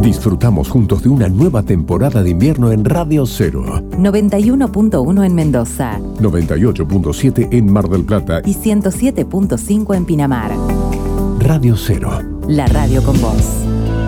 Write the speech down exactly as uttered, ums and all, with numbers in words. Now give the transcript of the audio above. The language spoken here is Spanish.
Disfrutamos juntos de una nueva temporada de invierno en Radio Cero. noventa y uno punto uno en Mendoza. noventa y ocho punto siete en Mar del Plata. Y ciento siete punto cinco en Pinamar. Radio Cero. La radio con vos.